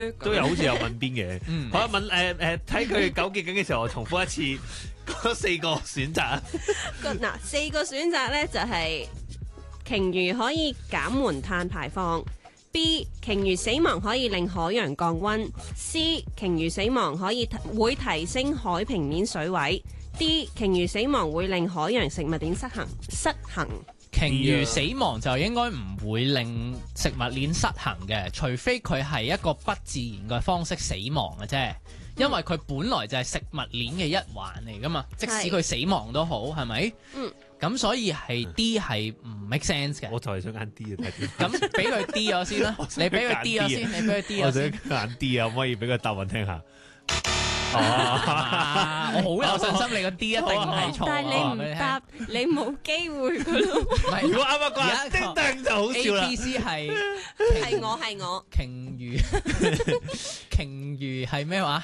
都有好似有問邊嘅。好啊，問睇佢糾結緊嘅時候，我重複一次嗰4個選擇。 嗱，4個選擇咧就係鯨魚可以減緩碳排放。B. 鯨魚死亡可以令海洋降溫。C. 鯨魚死亡會提升海平面水位。D. 鯨魚死亡會令海洋食物鏈失衡。 鯨魚死亡就應該唔會令食物鏈失衡嘅，除非佢係一個不自然嘅方式死亡嘅啫。因為佢本來就係食物鏈嘅一環嚟噶嘛，即使佢死亡都好，係咪？咁所以係 D 係唔 make sense 嘅。 我就係想揀 D 啊，睇點。 咁俾佢 D 咗先啦，你俾佢 D 咗先，你俾佢 D 咗先。 我想揀 D 啊，可唔可以俾個答案聽下？ 我好有信心你個 D 一定係錯。 但係你唔答，你冇機會噶咯。 如果啱啱講叮叮就好笑啦。 A、B、C 係我鯨魚，鯨魚係咩話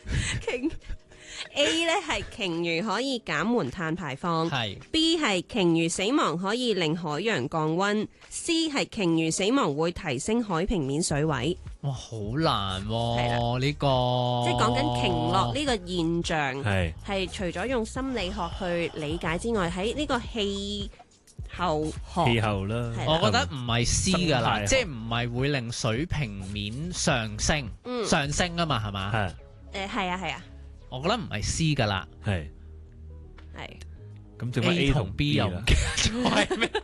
A 咧係鯨魚可以減緩碳排放， 係 B 係鯨魚死亡可以令海洋降溫，C 係鯨魚死亡會提升海平面水位。 哇，好難喎呢個， 即係講緊鯨落呢個現象， 係除咗用心理學去理解之外，喺呢個氣候啦， 我覺得唔係 C 噶啦，即係唔係會令水平面上升，上升啊嘛，係嘛？ 係啊， 我覺得唔係 C 噶啦， 係咁，剩翻 A 同 B 又唔記得咗係咩？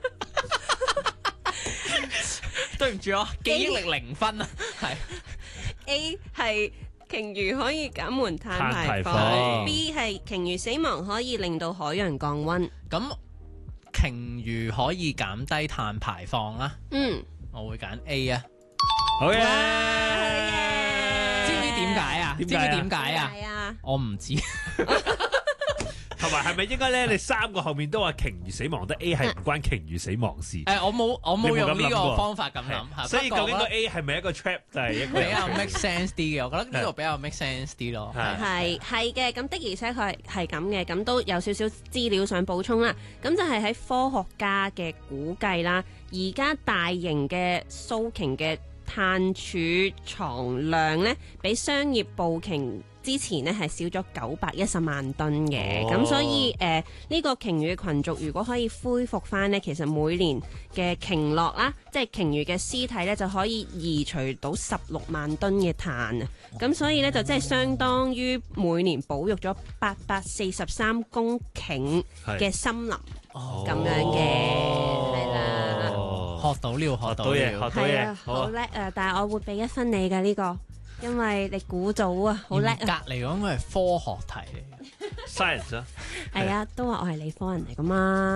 對唔住我記憶力0分啊，係 A 係鯨魚可以減緩碳排放，B 係鯨魚死亡可以令到海洋降溫。 咁鯨魚可以減低碳排放啦，我會揀 A 啊。 好嘅， 知唔知點解啊？知唔知點解啊？我唔知。 同埋係咪應該咧？你3個後面都話鯨魚死亡，得 A 係唔關鯨魚死亡事。 我冇用呢個方法咁諗， 所以究竟個 A 係咪一個 trap 就係一個比較 make sense 啲嘅？我覺得呢個比較 make sense 啲咯。 係嘅，咁的而且確係咁嘅，咁都有少少資料想補充啦。咁就係喺科學家嘅估計啦，而家大型嘅鬚鯨嘅碳儲藏量咧，比商業捕鯨之前咧係少咗910萬噸嘅，咁所以呢個鯨魚群族如果可以恢復翻呢，其實每年嘅鯨落啦，即係鯨魚嘅屍體咧就可以移除到16萬噸嘅碳啊，咁所以咧就即係相當於每年保育咗843公頃嘅森林咁樣嘅，係啦， 學到嘢， 係啊，好叻啊！但係我會俾1分你㗎呢個。因為你估到啊，好叻啊！ 隔離講佢係科學題嚟嘅 ，science 啊， 係啊，都話我係理科人嚟噶嘛。